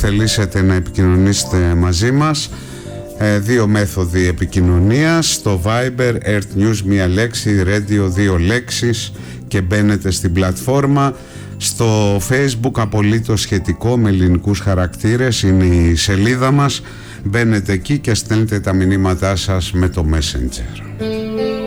θελήσετε να επικοινωνήσετε μαζί μας, δύο μέθοδοι επικοινωνίας: στο Viber Earth News μία λέξη, Radio δύο λέξεις, και μπαίνετε στην πλατφόρμα. Στο Facebook απολύτως σχετικό με ελληνικούς χαρακτήρες είναι η σελίδα μας, μπαίνετε εκεί και στέλνετε τα μηνύματά σας με το Messenger.